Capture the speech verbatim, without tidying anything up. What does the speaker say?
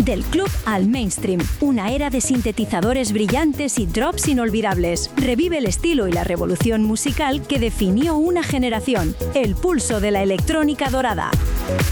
Del club al mainstream, una era de sintetizadores brillantes y drops inolvidables. Revive el estilo y la revolución musical que definió una generación. El pulso de la electrónica dorada.